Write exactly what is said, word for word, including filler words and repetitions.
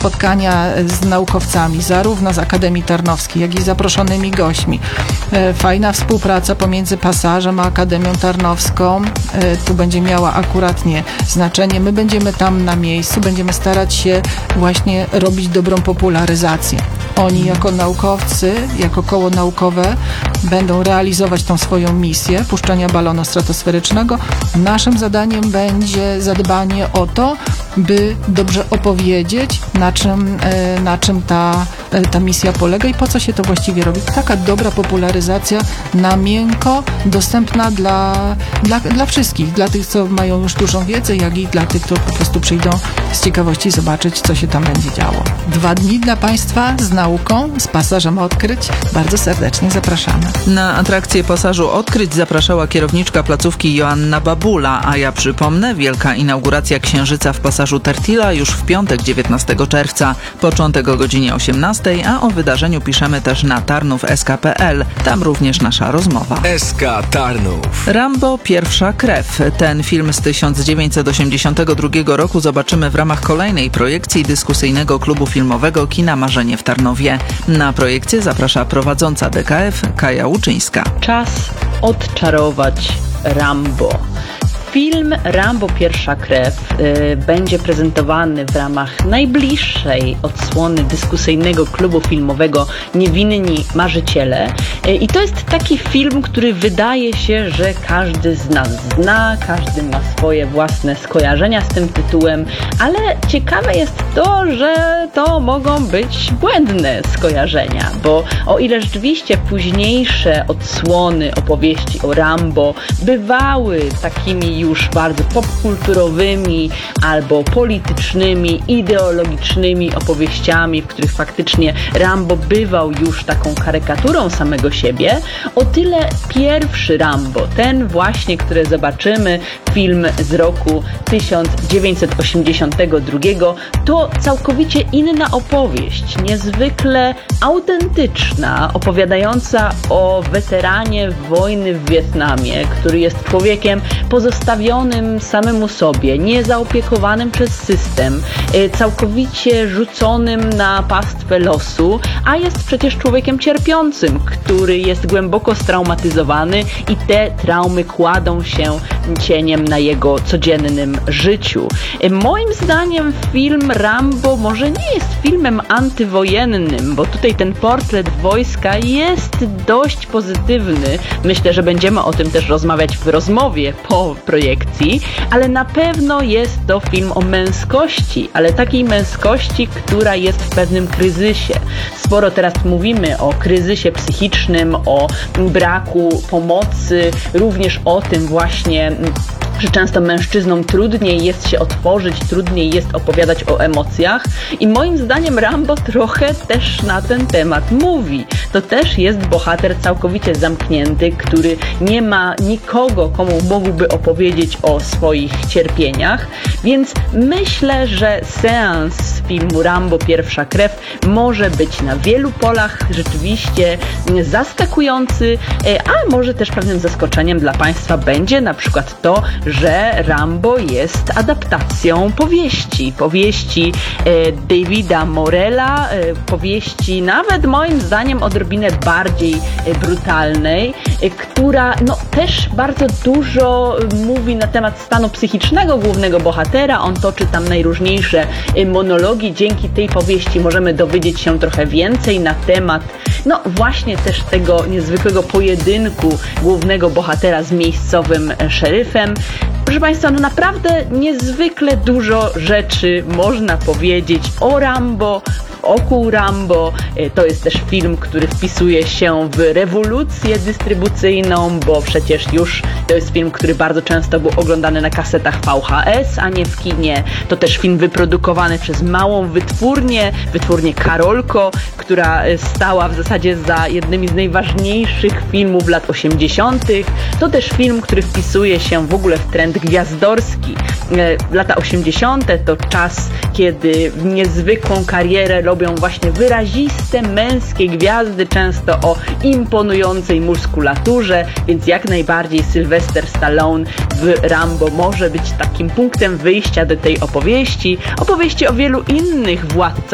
spotkania z naukowcami, zarówno z Akademii Tarnowskiej, jak i zaproszonymi gośćmi. Fajna współpraca pomiędzy Pasażem a Akademią Tarnowską. Tu będzie miała akuratnie znaczenie. My będziemy tam na miejscu, będziemy starać się właśnie robić dobrą popularyzację. Oni jako naukowcy, jako koło naukowe będą realizować tą swoją misję puszczania balonu stratosferycznego. Naszym zadaniem będzie zadbanie o to, by dobrze opowiedzieć, na czym, na czym ta, ta misja polega i po co się to właściwie robi. Taka dobra popularyzacja na miękko, dostępna dla, dla, dla wszystkich, dla tych, co mają już dużą wiedzę, jak i dla tych, którzy po prostu przyjdą z ciekawości zobaczyć, co się tam będzie działo. Dwa dni dla Państwa z nauką, z Pasażem Odkryć. Bardzo serdecznie zapraszamy. Na atrakcję Pasażu Odkryć zapraszała kierowniczka placówki Joanna Babula, a ja przypomnę, wielka inauguracja Księżyca w Pasażu Tertila już w piątek dziewiętnastego czerwca. Początek o godzinie osiemnastej, a o wydarzeniu piszemy też na tarnów kropka es ka kropka pe el. Tam również nasza rozmowa. S K Tarnów. Rambo Pierwsza Krew. Ten film z tysiąc dziewięćset osiemdziesiątego drugiego roku zobaczymy w ramach kolejnej projekcji dyskusyjnego klubu filmowego Kina Marzenie w Tarnowie. Na projekcję zaprasza prowadząca D K F Kaja Łuczyńska. Czas odczarować Rambo. Film Rambo Pierwsza Krew y, będzie prezentowany w ramach najbliższej odsłony dyskusyjnego klubu filmowego Niewinni Marzyciele. Y, I to jest taki film, który wydaje się, że każdy z nas zna, każdy ma swoje własne skojarzenia z tym tytułem, ale ciekawe jest to, że to mogą być błędne skojarzenia, bo o ile rzeczywiście późniejsze odsłony opowieści o Rambo bywały takimi już bardzo popkulturowymi albo politycznymi, ideologicznymi opowieściami, w których faktycznie Rambo bywał już taką karykaturą samego siebie, o tyle pierwszy Rambo, ten właśnie, który zobaczymy, film z roku tysiąc dziewięćset osiemdziesiątego drugiego, to całkowicie inna opowieść, niezwykle autentyczna, opowiadająca o weteranie wojny w Wietnamie, który jest człowiekiem pozostawionym samemu sobie, niezaopiekowanym przez system, całkowicie rzuconym na pastwę losu, a jest przecież człowiekiem cierpiącym, który jest głęboko straumatyzowany i te traumy kładą się cieniem na jego codziennym życiu. Moim zdaniem film Rambo może nie jest filmem antywojennym, bo tutaj ten portret wojska jest dość pozytywny. Myślę, że będziemy o tym też rozmawiać w rozmowie po projekcji, ale na pewno jest to film o męskości, ale takiej męskości, która jest w pewnym kryzysie. Sporo teraz mówimy o kryzysie psychicznym, o braku pomocy, również o tym właśnie, że często mężczyznom trudniej jest się otworzyć, trudniej jest opowiadać o emocjach i moim zdaniem Rambo trochę też na ten temat mówi. To też jest bohater całkowicie zamknięty, który nie ma nikogo, komu mógłby opowiedzieć o swoich cierpieniach, więc myślę, że seans filmu Rambo Pierwsza Krew może być na wielu polach rzeczywiście zaskakujący, a może też pewnym zaskoczeniem dla Państwa będzie na przykład to, że Rambo jest adaptacją powieści. Powieści e, Davida Morella, e, powieści nawet moim zdaniem odrobinę bardziej e, brutalnej, e, która no, też bardzo dużo mówi na temat stanu psychicznego głównego bohatera. On toczy tam najróżniejsze e, monologi. Dzięki tej powieści możemy dowiedzieć się trochę więcej na temat no właśnie też tego niezwykłego pojedynku głównego bohatera z miejscowym e, szeryfem. Proszę Państwa, no naprawdę niezwykle dużo rzeczy można powiedzieć o Rambo, wokół Rambo. To jest też film, który wpisuje się w rewolucję dystrybucyjną, bo przecież już to jest film, który bardzo często był oglądany na kasetach V H S, a nie w kinie. To też film wyprodukowany przez małą wytwórnię, wytwórnię Karolko, która stała w zasadzie za jednymi z najważniejszych filmów lat osiemdziesiątych. To też film, który wpisuje się w ogóle w trend gwiazdorski. Lata osiemdziesiąte to czas, kiedy niezwykłą karierę robią właśnie wyraziste męskie gwiazdy, często o imponującej muskulaturze, więc jak najbardziej Sylvester Stallone w Rambo może być takim punktem wyjścia do tej opowieści. Opowieści o wielu innych władcach